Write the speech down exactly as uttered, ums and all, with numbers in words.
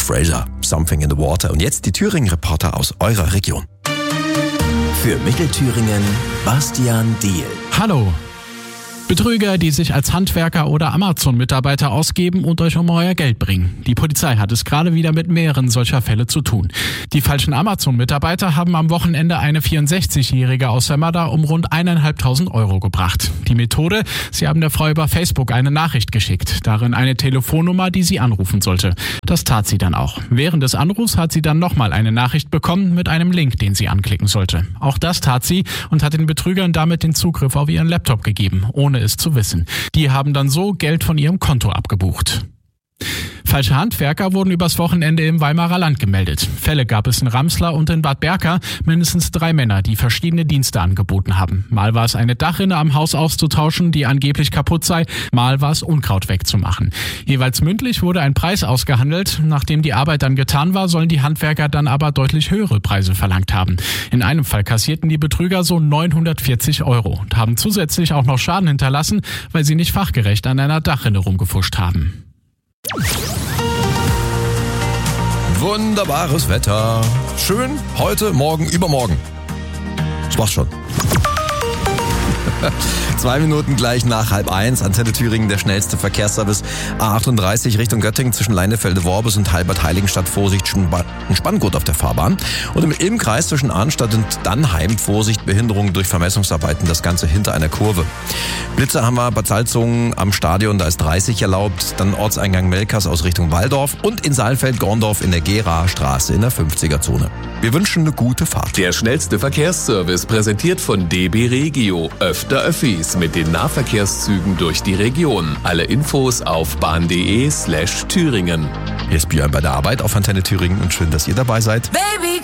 Fraser, Something in the Water. Und jetzt die Thüringen-Reporter aus eurer Region. Für Mittelthüringen, Bastian Diehl. Hallo. Betrüger, die sich als Handwerker oder Amazon-Mitarbeiter ausgeben und euch um euer Geld bringen. Die Polizei hat es gerade wieder mit mehreren solcher Fälle zu tun. Die falschen Amazon-Mitarbeiter haben am Wochenende eine vierundsechzigjährige aus Wemmerda um rund eineinhalbtausend Euro gebracht. Die Methode: Sie haben der Frau über Facebook eine Nachricht geschickt, darin eine Telefonnummer, die sie anrufen sollte. Das tat sie dann auch. Während des Anrufs hat sie dann nochmal eine Nachricht bekommen mit einem Link, den sie anklicken sollte. Auch das tat sie und hat den Betrügern damit den Zugriff auf ihren Laptop gegeben, ohne es zu wissen. Die haben dann so Geld von ihrem Konto abgebucht. Falsche Handwerker wurden übers Wochenende im Weimarer Land gemeldet. Fälle gab es in Ramsler und in Bad Berka, mindestens drei Männer, die verschiedene Dienste angeboten haben. Mal war es eine Dachrinne am Haus auszutauschen, die angeblich kaputt sei, mal war es Unkraut wegzumachen. Jeweils mündlich wurde ein Preis ausgehandelt. Nachdem die Arbeit dann getan war, sollen die Handwerker dann aber deutlich höhere Preise verlangt haben. In einem Fall kassierten die Betrüger so neunhundertvierzig Euro und haben zusätzlich auch noch Schaden hinterlassen, weil sie nicht fachgerecht an einer Dachrinne rumgefuscht haben. Wunderbares Wetter. Schön heute, morgen, übermorgen. Das war's schon. Zwei Minuten gleich nach halb eins. Antenne Thüringen, der schnellste Verkehrsservice. A achtunddreißig Richtung Göttingen zwischen Leinefelde-Worbis und Halbert-Heiligenstadt. Vorsicht, Spanngurt auf der Fahrbahn. Und im Ilm-Kreis zwischen Arnstadt und Dannheim. Vorsicht, Behinderung durch Vermessungsarbeiten. Das Ganze hinter einer Kurve. Blitze haben wir Bad Salzungen am Stadion, da ist dreißig erlaubt. Dann Ortseingang Melkers aus Richtung Walldorf. Und in Saalfeld-Gorndorf in der Geraer Straße in der fünfziger-Zone. Wir wünschen eine gute Fahrt. Der schnellste Verkehrsservice präsentiert von D B Regio. Öfter Öffis mit den Nahverkehrszügen durch die Region. Alle Infos auf bahn.de slash Thüringen. Hier ist Björn bei der Arbeit auf Antenne Thüringen und schön, dass ihr dabei seid. Baby.